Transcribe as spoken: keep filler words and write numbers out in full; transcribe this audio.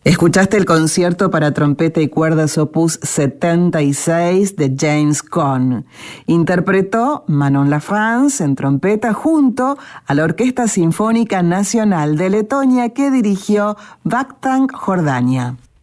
Escuchaste el concierto para trompeta y cuerdas opus setenta y seis de James Cohn. Interpretó Manon Lafrance en trompeta junto a la Orquesta Sinfónica Nacional de Letonia que dirigió Vakhtang Jordania.